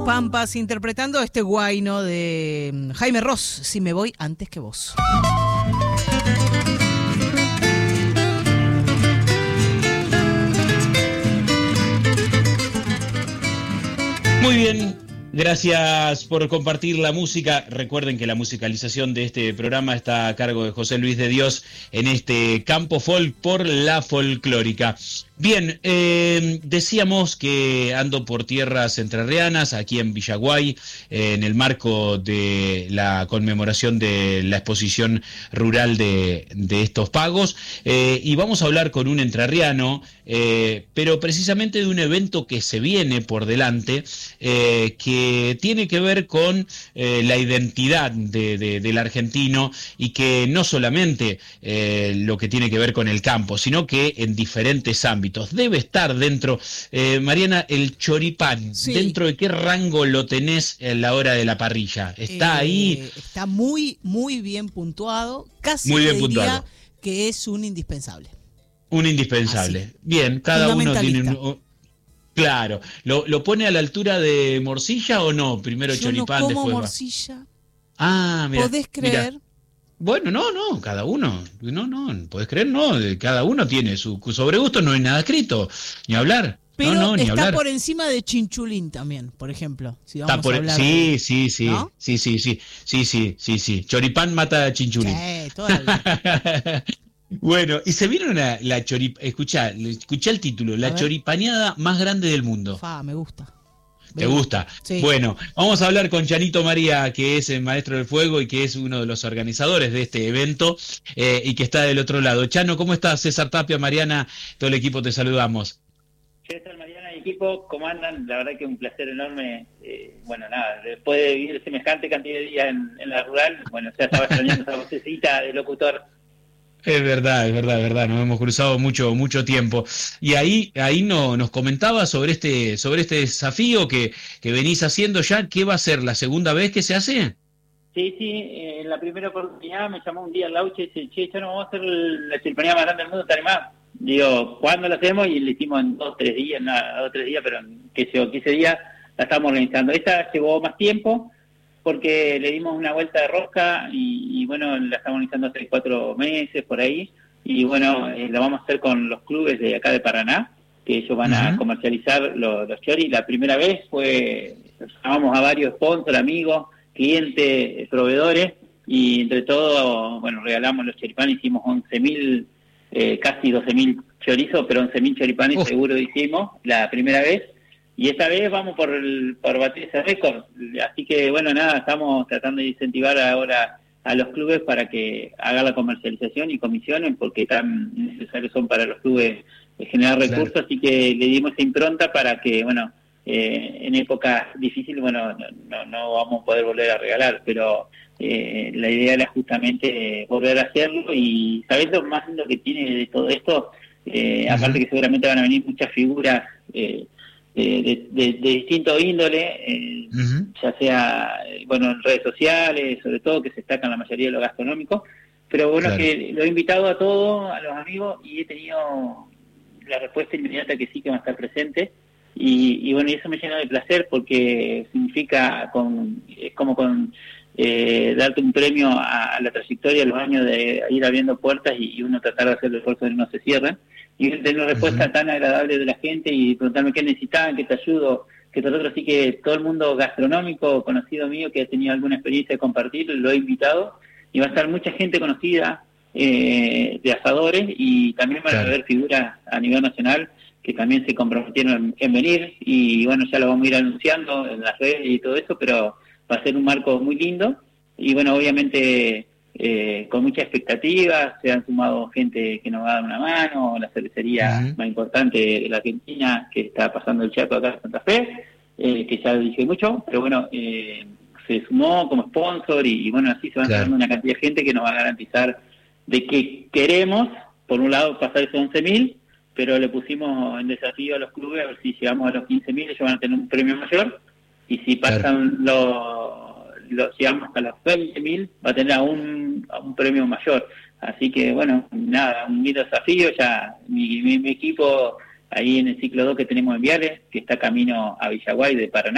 Pampas interpretando este guayno de Jaime Ross, Si me voy antes que vos. Muy bien, gracias por compartir la música. Recuerden que la musicalización de este programa está a cargo de José Luis de Dios en este Campo Folk por La Folclórica. Bien, decíamos que ando por tierras entrerrianas, aquí en Villaguay, en el marco de la conmemoración de la exposición rural de estos pagos, y vamos a hablar con un entrerriano, pero precisamente de un evento que se viene por delante, que tiene que ver con la identidad del argentino, y que no solamente lo que tiene que ver con el campo, sino que en diferentes ámbitos. Debe estar dentro, Mariana, el choripán. Sí. ¿Dentro de qué rango lo tenés en la hora de la parrilla? ¿Está ahí? Está muy, muy bien puntuado. Casi muy bien diría puntuado. Que es un indispensable. Un indispensable. Así. Bien, cada uno tiene un... Claro. ¿Lo pone a la altura de morcilla o no? Primero Yo choripán, no como después morcilla. Mira. ¿Podés creer? Mirá. Bueno, no, cada uno, no, podés creer, no, cada uno tiene su sobregusto, no hay nada escrito, ni hablar. Pero no, ni está hablar. Por encima de chinchulín también, por ejemplo. Si vamos está por, a hablar sí, ¿no? sí. Choripán mata a chinchulín. Sí, toda la... Bueno, y se vieron la choripán, escuchá el título, la choripaneada más grande del mundo. Me gusta. ¿Te gusta? Sí. Bueno, vamos a hablar con Chanito María, que es el maestro del fuego y que es uno de los organizadores de este evento, y que está del otro lado. Chano, ¿cómo estás? César Tapia, Mariana, todo el equipo, te saludamos. César, Mariana y equipo, ¿cómo andan? La verdad que un placer enorme. Después de vivir semejante cantidad de días en la rural, ya estaba extrañando esa vocecita de locutor. Es verdad, nos hemos cruzado mucho tiempo. Y ahí nos comentaba sobre este desafío que venís haciendo ya. ¿Qué va a ser la segunda vez que se hace? Sí, en la primera oportunidad me llamó un día el Lauche y dice, che, ya no vamos a hacer la choripaneada más grande del mundo, ¿te animás? Digo, ¿cuándo la hacemos? Y le hicimos en 2 o 3 días, pero en 15 días la estamos organizando. Esta llevó más tiempo, porque le dimos una vuelta de rosca y la estamos organizando hace 4 meses por ahí, y la vamos a hacer con los clubes de acá de Paraná, que ellos van a comercializar los choris. La primera vez llamamos a varios sponsors, amigos, clientes, proveedores, y entre todo, regalamos los choripanes, hicimos 11.000, casi 12.000 chorizos, pero 11.000 choripanes seguro hicimos la primera vez. Y esta vez vamos por batir ese récord. Así que, estamos tratando de incentivar ahora a los clubes para que hagan la comercialización y comisionen, porque tan necesarios son para los clubes generar recursos. Claro. Así que le dimos esa impronta para que, en épocas difíciles, no vamos a poder volver a regalar, pero la idea era justamente volver a hacerlo. Y ¿sabés lo más lindo que tiene de todo esto? Aparte que seguramente van a venir muchas figuras de distinto índole, ya sea en redes sociales, sobre todo, que se destacan la mayoría de lo gastronómico, pero claro, que lo he invitado a todos, a los amigos, y he tenido la respuesta inmediata que sí, que van a estar presentes, y eso me llena de placer, porque significa es como darte un premio a la trayectoria, a los años de ir abriendo puertas y uno tratar de hacer el esfuerzo de no se cierren, y tener una respuesta tan agradable de la gente y preguntarme qué necesitaban, qué te ayudo, que nosotros sí, que todo el mundo gastronómico conocido mío que ha tenido alguna experiencia de compartir, lo he invitado, y va a estar mucha gente conocida de asadores, y también van a haber figuras a nivel nacional que también se comprometieron en venir, y ya lo vamos a ir anunciando en las redes y todo eso, pero va a ser un marco muy lindo, y obviamente con mucha expectativa. Se han sumado gente que nos va a dar una mano, la cervecería más importante de la Argentina, que está pasando el Chaco acá en Santa Fe, que ya dije mucho, pero se sumó como sponsor, y así se van sumando una cantidad de gente que nos va a garantizar de que queremos, por un lado, pasar esos 11.000, pero le pusimos en desafío a los clubes a ver si llegamos a los 15.000, ellos van a tener un premio mayor, y si pasan llegamos a los 20.000, va a tener aún un premio mayor. Así que, un lindo desafío. Ya mi equipo ahí en el ciclo 2 que tenemos en Viales, que está camino a Villaguay de Paraná,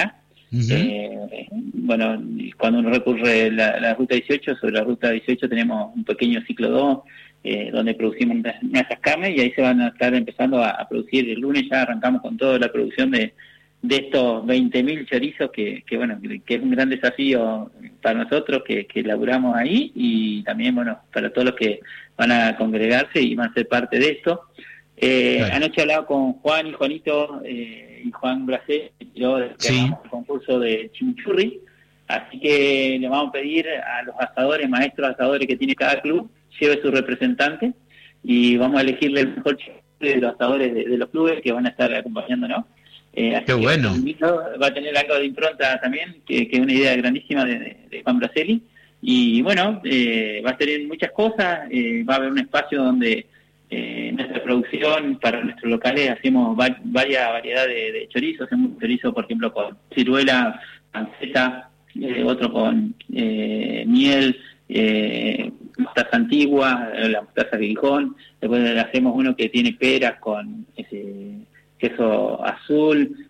Bueno, cuando uno recurre la ruta 18, sobre la ruta 18 tenemos un pequeño ciclo 2, donde producimos nuestras carnes, y ahí se van a estar empezando a producir. El lunes ya arrancamos con toda la producción de estos 20.000 chorizos, que es un gran desafío para nosotros que laburamos ahí, y también, bueno, para todos los que van a congregarse y van a ser parte de esto. Claro. Anoche he hablado con Juan y Juanito y Juan Bracé, que hagamos el concurso de chimichurri, así que le vamos a pedir a los asadores, maestros asadores que tiene cada club, lleve su representante, y vamos a elegirle el mejor chimichurri de los asadores de los clubes que van a estar acompañándonos. Qué bueno. Va a tener algo de impronta también, que es una idea grandísima de Juan Braceli, y bueno, va a tener muchas cosas, va a haber un espacio donde nuestra producción para nuestros locales hacemos varias variedades de chorizos. Hacemos un chorizo, por ejemplo, con ciruela, panceta, otro con miel, mostaza antigua, la mostaza Gijón. Después hacemos uno que tiene peras con queso azul.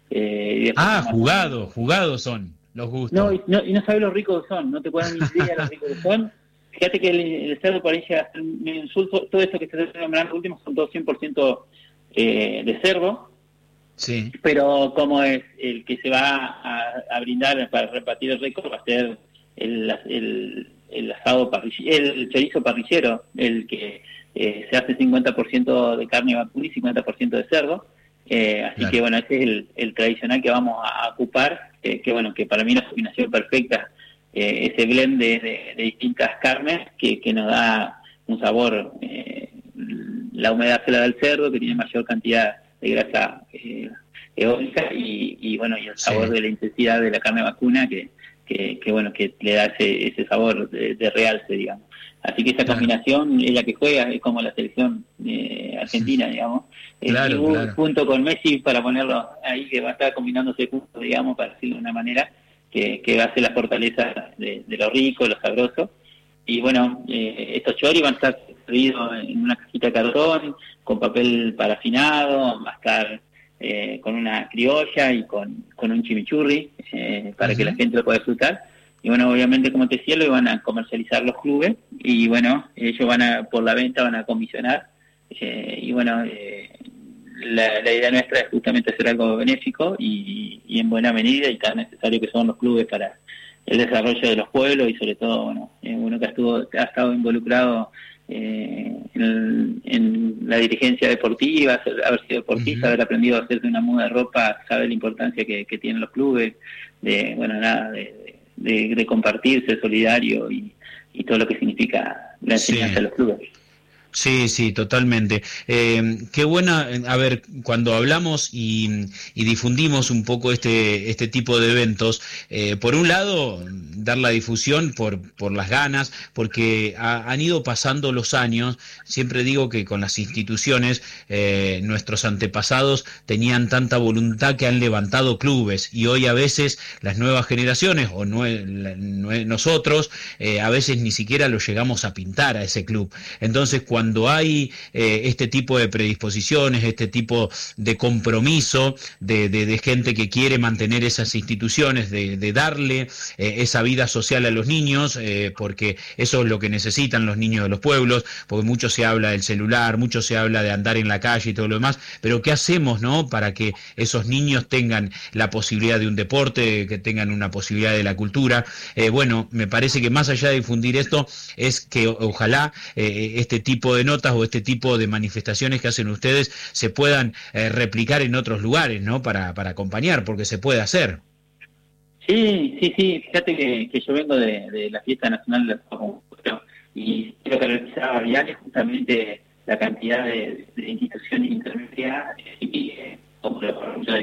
Jugados son los gustos. Y no sabes lo ricos que son, no te puedes dar ni idea de lo ricos que son. Fíjate que el cerdo por ahí llega a ser un insulto. Todo esto que estoy nombrando último son todos 100% de cerdo. Sí. Pero como es el que se va a brindar para repartir el récord, va a ser el asado el chorizo parrillero, el que se hace 50% de carne vacuna y 50% de cerdo. Así claro. Que bueno, ese es el tradicional que vamos a ocupar, que para mí es una combinación perfecta. Ese blend de distintas carnes que nos da un sabor. La humedad se la da el cerdo, que tiene mayor cantidad de grasa eólica, y el sabor de la intensidad de la carne vacuna, que le da ese sabor de realce, digamos. Así que esa combinación es la que juega, es como la selección argentina, digamos. Claro. Junto con Messi, para ponerlo ahí, que va a estar combinándose juntos, digamos, para decirlo de una manera, que hace la fortaleza de lo rico, lo sabroso. Y bueno, estos choris van a estar servidos en una cajita de cartón, con papel parafinado, va a estar con una criolla y con un chimichurri, para que la gente lo pueda disfrutar. Y bueno, obviamente, como te decía, lo van a comercializar los clubes, y bueno, ellos por la venta van a comisionar, y bueno, la idea nuestra es justamente hacer algo benéfico y en buena medida, y tan necesario que son los clubes para el desarrollo de los pueblos, y sobre todo, uno que ha estado involucrado en la dirigencia deportiva, haber sido deportista, haber aprendido a hacerse una muda de ropa, sabe la importancia que tienen los clubes, de compartir, ser solidario, y todo lo que significa la enseñanza de los clubes. Sí, totalmente. Qué buena, a ver, cuando hablamos y difundimos un poco este tipo de eventos, por un lado, dar la difusión por las ganas, porque han ido pasando los años. Siempre digo que con las instituciones, nuestros antepasados tenían tanta voluntad que han levantado clubes, y hoy a veces las nuevas generaciones, o nosotros, a veces ni siquiera lo llegamos a pintar a ese club. Entonces, cuando hay este tipo de predisposiciones, este tipo de compromiso de gente que quiere mantener esas instituciones, de darle esa vida social a los niños, porque eso es lo que necesitan los niños de los pueblos, porque mucho se habla del celular, mucho se habla de andar en la calle y todo lo demás, pero ¿qué hacemos, para que esos niños tengan la posibilidad de un deporte, que tengan una posibilidad de la cultura? Me parece que más allá de difundir esto, es que ojalá este tipo de notas o este tipo de manifestaciones que hacen ustedes se puedan replicar en otros lugares, para acompañar, porque se puede hacer. Sí, fíjate que yo vengo de la Fiesta Nacional del Fuego, y quiero caracterizar Viales justamente la cantidad de instituciones intermedias, como la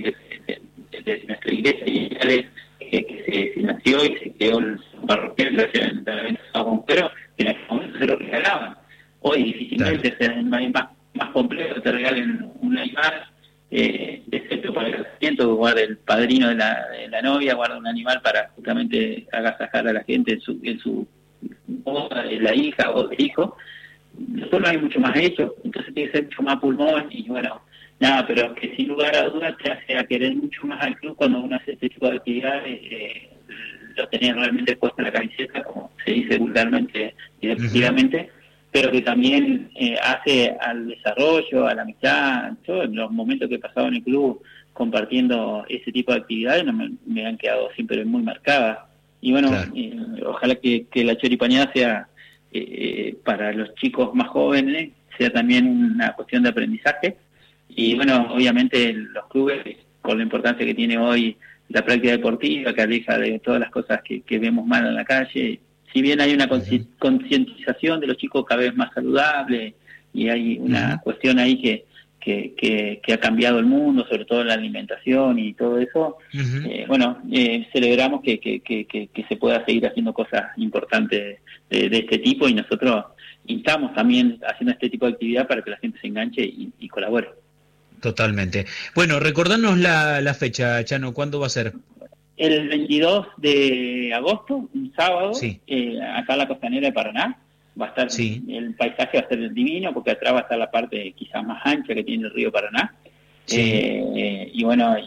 de nuestra iglesia, y Viales, que se nació y se creó el parroquial gracias a pero que en aquel momento se lo regalaban. Hoy difícilmente es más complejo, te regalen un animal, excepto para el casamiento, guarda el padrino de la novia, guarda un animal para justamente agasajar a la gente en su boda, la hija o el hijo. Nosotros no hay mucho más hecho, entonces tiene que ser mucho más pulmón, y Nada, pero que sin lugar a dudas te hace a querer mucho más al club cuando uno hace este tipo de actividades, lo tenés realmente puesto en la camiseta, como se dice vulgarmente y deportivamente, pero que también hace al desarrollo, a la amistad. Yo en los momentos que he pasado en el club compartiendo ese tipo de actividades me han quedado siempre muy marcadas. Y bueno, Claro. Ojalá que la choripañada sea, para los chicos más jóvenes, sea también una cuestión de aprendizaje. Y bueno, obviamente los clubes, por la importancia que tiene hoy la práctica deportiva, que aleja de todas las cosas que vemos mal en la calle, si bien hay una concientización de los chicos cada vez más saludable, y hay una cuestión ahí que ha cambiado el mundo, sobre todo la alimentación y todo eso, celebramos que se pueda seguir haciendo cosas importantes de este tipo, y nosotros estamos también haciendo este tipo de actividad para que la gente se enganche y colabore. Totalmente. Bueno, recordanos la fecha, Chano, ¿cuándo va a ser? El 22 de agosto, un sábado, Sí. Acá en la costanera de Paraná. Va a estar, Sí. el paisaje va a ser divino, porque atrás va a estar la parte quizás más ancha que tiene el río Paraná. Sí. Y bueno,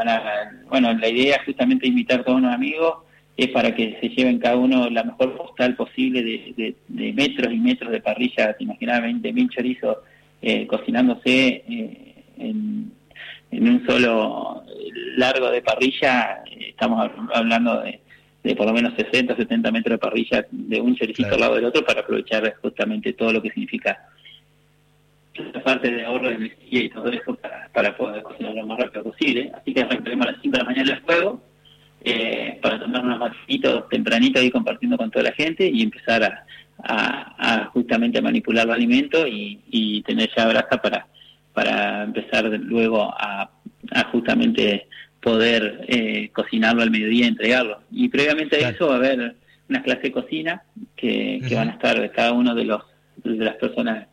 la idea es justamente invitar a todos unos amigos, es para que se lleven cada uno la mejor postal posible de metros y metros de parrilla. Te imaginas 20.000 chorizos cocinándose en un solo largo de parrilla. Estamos hablando de por lo menos 60 o 70 metros de parrilla de un choricito al lado del otro, para aprovechar justamente todo lo que significa la parte de ahorro de energía y todo eso, para poder cocinar lo más rápido posible. Así que arrancaremos a las 5 de la mañana el fuego, para tomar unos matecitos tempranito ahí compartiendo con toda la gente, y empezar a justamente manipular los alimentos y tener ya brasa para empezar luego a justamente poder cocinarlo al mediodía y entregarlo. Y previamente a eso va a haber unas clases de cocina que van a estar cada uno de las personas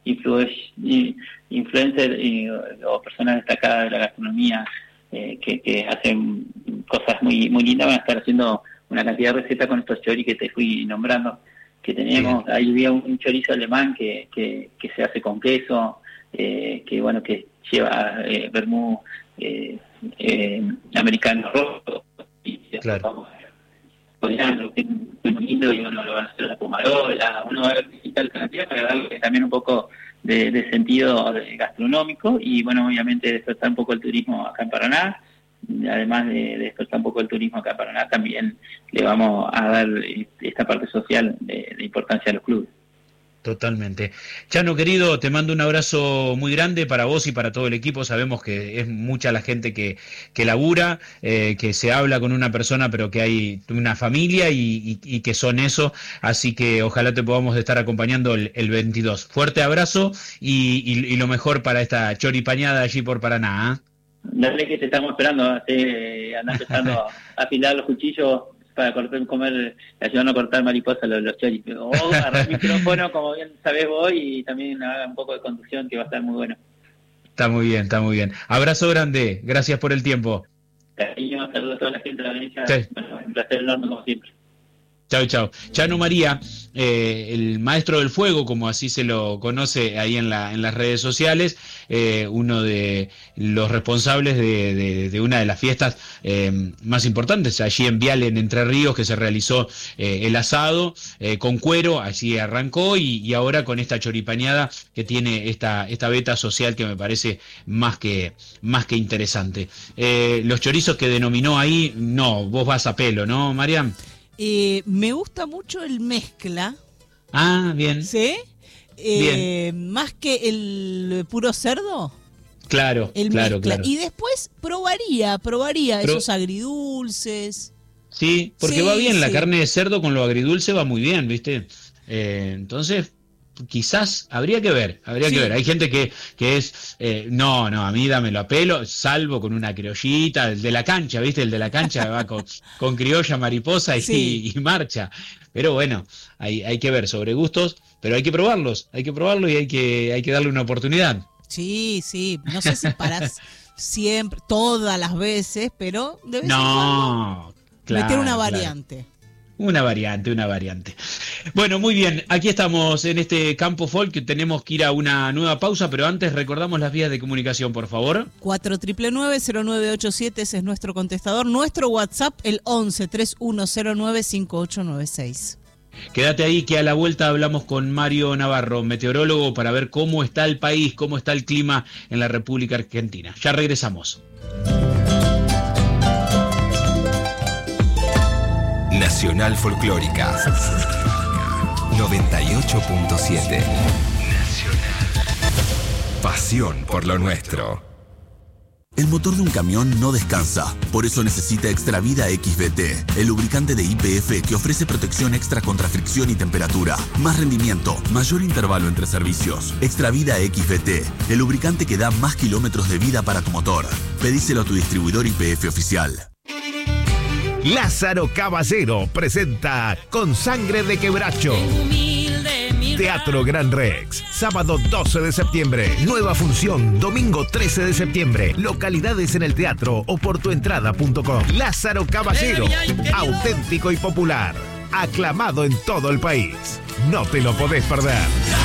influencers o personas destacadas de la gastronomía, que hacen cosas muy muy lindas. Van a estar haciendo una cantidad de recetas con estos choris que te fui nombrando, que tenemos. Ahí había un chorizo alemán que se hace con queso, que lleva vermú americano rojo, y vamos cocinando, que es muy lindo, y uno lo va a hacer la pomarola, uno va a visitar el cantidad para darle también un poco de sentido gastronómico, y bueno, obviamente despertar un poco el turismo acá en Paraná. Además de despertar un poco el turismo acá en Paraná, también le vamos a dar esta parte social de importancia a los clubes. Totalmente. Chano, querido, te mando un abrazo muy grande para vos y para todo el equipo. Sabemos que es mucha la gente que labura, que se habla con una persona, pero que hay una familia y que son eso. Así que ojalá te podamos estar acompañando el 22. Fuerte abrazo y lo mejor para esta choripañada allí por Paraná. Dale, que te estamos esperando. Andá empezando a afilar los cuchillos para comer, ayudando a cortar mariposas los choris. O agarrar el micrófono, como bien sabés vos, y también haga un poco de conducción, que va a estar muy bueno. Está muy bien, está muy bien. Abrazo grande, gracias por el tiempo. Cariño, saludos a toda la gente de la Venecia. Sí. Bueno, un placer enorme como siempre. Chau, chau. Chano María, el maestro del fuego, como así se lo conoce ahí en las redes sociales, uno de los responsables de una de las fiestas más importantes allí en Viale, en Entre Ríos, que se realizó el asado con cuero. Allí arrancó, y ahora con esta choripañada que tiene esta beta social, que me parece más que interesante. Los chorizos que denominó ahí, no, vos vas a pelo, ¿no, Mariam? Me gusta mucho el mezcla. Ah, bien. ¿Sí? Bien. Más que el puro cerdo. Claro, claro. Y después probaría esos agridulces. Sí, porque va bien, la carne de cerdo con lo agridulce va muy bien, ¿viste? Entonces, quizás habría que ver. Hay gente que es, no, a mí dámelo a pelo, salvo con una criollita, el de la cancha, ¿viste? El de la cancha va con criolla, mariposa y marcha. Pero bueno, hay que ver, sobre gustos, pero hay que probarlos y hay que darle una oportunidad. Sí, no sé si para siempre, todas las veces, pero de vez en cuando Claro, meter una variante. Una variante. Bueno, muy bien, aquí estamos en este Campo Folk, tenemos que ir a una nueva pausa, pero antes recordamos las vías de comunicación, por favor. 4999-0987, ese es nuestro contestador. Nuestro WhatsApp, el 11-3109-5896. Quédate ahí que a la vuelta hablamos con Mario Navarro, meteorólogo, para ver cómo está el país, cómo está el clima en la República Argentina. Ya regresamos. Nacional Folclórica 98.7. Pasión por lo nuestro. El motor de un camión no descansa, por eso necesita Extravida XVT, el lubricante de YPF que ofrece protección extra contra fricción y temperatura, más rendimiento, mayor intervalo entre servicios. Extravida XVT, el lubricante que da más kilómetros de vida para tu motor. Pedíselo a tu distribuidor YPF oficial. Lázaro Caballero presenta Con Sangre de Quebracho. Teatro Gran Rex, sábado 12 de septiembre, nueva función, domingo 13 de septiembre, localidades en el teatro o por tuentrada.com. Lázaro Caballero, auténtico y popular, aclamado en todo el país. No te lo podés perder.